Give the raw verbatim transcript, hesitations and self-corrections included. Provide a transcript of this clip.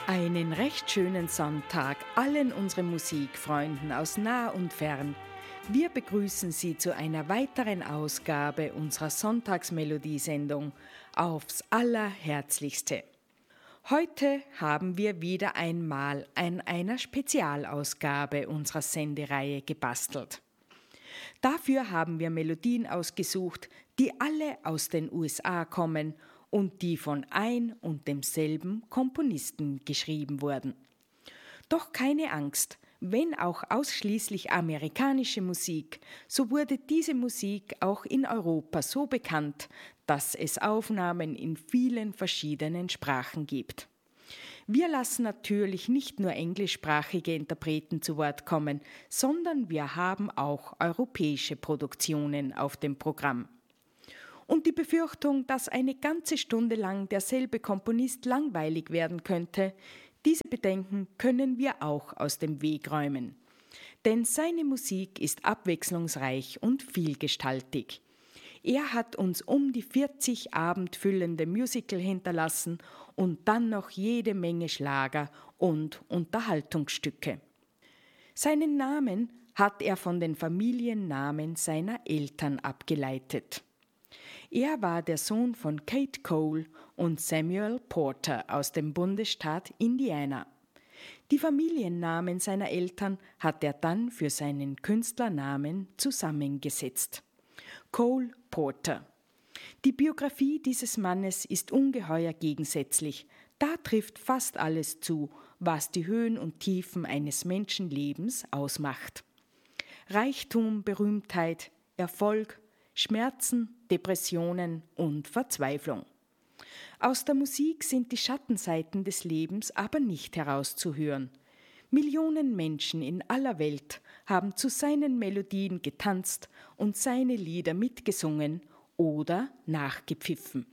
Einen recht schönen Sonntag allen unseren Musikfreunden aus nah und fern. Wir begrüßen Sie zu einer weiteren Ausgabe unserer Sonntagsmelodiesendung aufs Allerherzlichste. Heute haben wir wieder einmal an einer Spezialausgabe unserer Sendereihe gebastelt. Dafür haben wir Melodien ausgesucht, die alle aus den U S A kommen und die von ein und demselben Komponisten geschrieben wurden. Doch keine Angst, wenn auch ausschließlich amerikanische Musik, so wurde diese Musik auch in Europa so bekannt, dass es Aufnahmen in vielen verschiedenen Sprachen gibt. Wir lassen natürlich nicht nur englischsprachige Interpreten zu Wort kommen, sondern wir haben auch europäische Produktionen auf dem Programm. Und die Befürchtung, dass eine ganze Stunde lang derselbe Komponist langweilig werden könnte, diese Bedenken können wir auch aus dem Weg räumen. Denn seine Musik ist abwechslungsreich und vielgestaltig. Er hat uns um die vierzig abendfüllende Musical hinterlassen und dann noch jede Menge Schlager und Unterhaltungsstücke. Seinen Namen hat er von den Familiennamen seiner Eltern abgeleitet. Er war der Sohn von Kate Cole und Samuel Porter aus dem Bundesstaat Indiana. Die Familiennamen seiner Eltern hat er dann für seinen Künstlernamen zusammengesetzt. Cole Porter. Die Biografie dieses Mannes ist ungeheuer gegensätzlich. Da trifft fast alles zu, was die Höhen und Tiefen eines Menschenlebens ausmacht. Reichtum, Berühmtheit, Erfolg, Schmerzen, Depressionen und Verzweiflung. Aus der Musik sind die Schattenseiten des Lebens aber nicht herauszuhören. Millionen Menschen in aller Welt haben zu seinen Melodien getanzt und seine Lieder mitgesungen oder nachgepfiffen.